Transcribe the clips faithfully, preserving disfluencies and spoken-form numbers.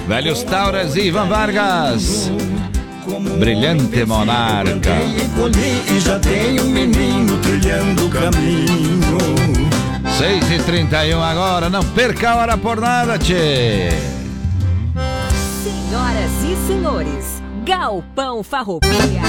Velhos Tauras e Ivan Vargas. Brilhante Monarca. E já tem um menino trilhando o caminho. seis e trinta e um agora, não perca a hora por nada, tchê. Senhoras e senhores, Galpão Farroupilha.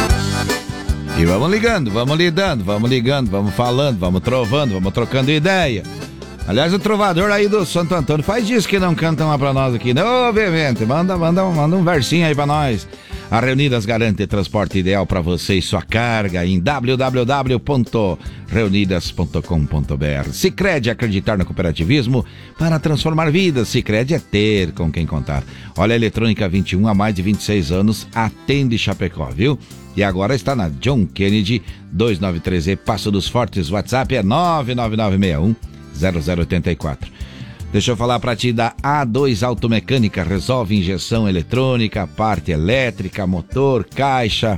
E vamos ligando, vamos lidando, vamos ligando, vamos falando, vamos trovando, vamos trocando ideia. Aliás, o trovador aí do Santo Antônio faz disso que não canta uma pra nós aqui, né? Ô, Vivente, manda, manda, manda um versinho aí pra nós. A Reunidas garante transporte ideal para você e sua carga em w w w ponto reunidas ponto com ponto b r. Sicredi, acreditar no cooperativismo para transformar vidas. Sicredi é ter com quem contar. Olha, a Eletrônica vinte e um, há mais de vinte e seis anos, atende Chapecó, viu? E agora está na John Kennedy, duzentos e noventa e três E, Passo dos Fortes. WhatsApp é nove nove nove seis um zero zero oito quatro. Deixa eu falar pra ti da A dois Automecânica. Resolve injeção eletrônica, parte elétrica, motor, caixa,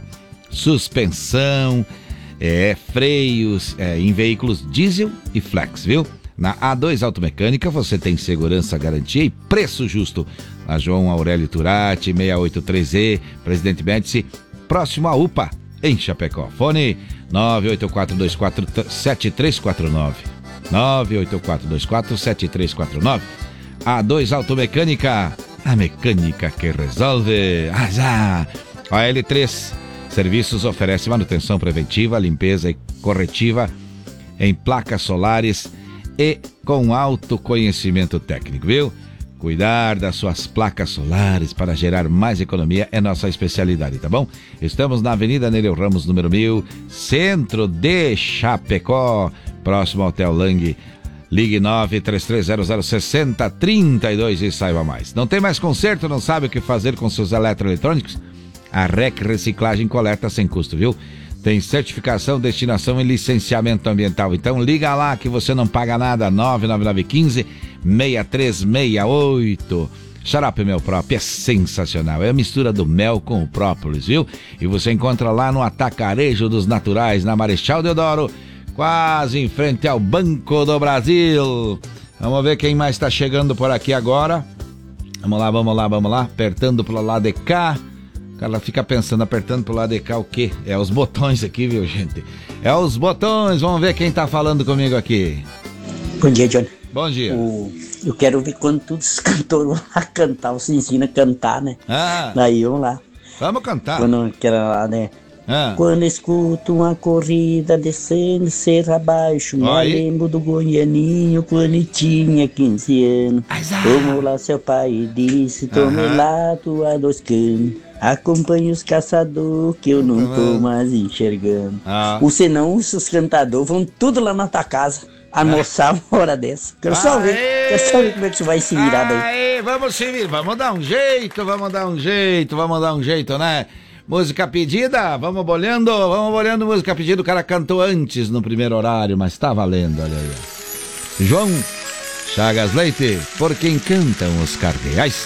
suspensão, é, freios, é, em veículos diesel e flex, viu? Na A dois Automecânica você tem segurança, garantia e preço justo. Na João Aurélio Turati, seiscentos e oitenta e três E, Presidente Médici, próximo à U P A, em Chapecó. Fone nove oito quatro dois quatro sete três quatro nove. nove oito quatro dois quatro sete três quatro nove. A dois Automecânica, a mecânica que resolve. Ah, já. A L três Serviços oferece manutenção preventiva, limpeza e corretiva em placas solares e com alto conhecimento técnico, viu? Cuidar das suas placas solares para gerar mais economia é nossa especialidade, tá bom? Estamos na Avenida Nereu Ramos, número mil, centro de Chapecó, próximo ao Hotel Lang. Ligue nove três três zero zero seis zero três dois e saiba mais. Não tem mais conserto, não sabe o que fazer com seus eletroeletrônicos? A R E C Reciclagem coleta sem custo, viu? Tem certificação, destinação e licenciamento ambiental. Então liga lá que você não paga nada. nove nove nove um cinco seis três seis oito. Xarope Mel Próprio é sensacional. É a mistura do mel com o própolis, viu? E você encontra lá no Atacarejo dos Naturais, na Marechal Deodoro, quase em frente ao Banco do Brasil. Vamos ver quem mais está chegando por aqui agora. Vamos lá, vamos lá, vamos lá. Apertando pro lado de cá. O cara fica pensando, apertando pro lado de cá o quê? É os botões aqui, viu, gente? É os botões. Vamos ver quem tá falando comigo aqui. Bom dia, Johnny. Bom dia. O, eu quero ver quando todos os cantores vão lá cantar, você ensina a cantar, né? Ah. Daí vamos lá. Vamos cantar. Quando que era lá, né? Ah. Quando escuto uma corrida descendo serra abaixo, me lembro do Goianinho quando tinha quinze anos. Vamos lá, seu pai disse, tome uh-huh. lá tua dois canos. Acompanhe os caçadores que eu não tô mais enxergando. Ah. Ou senão os cantadores vão tudo lá na tua casa almoçar uma hora dessa. Quero só ver, quero só ver como é que você vai se virar daí. Aê, vamos se virar, vamos dar um jeito, vamos dar um jeito, vamos dar um jeito, né? Música pedida, vamos bolhando, vamos bolhando música pedida. O cara cantou antes no primeiro horário, mas tá valendo, olha aí. João Chagas Leite, por quem cantam os cardeais.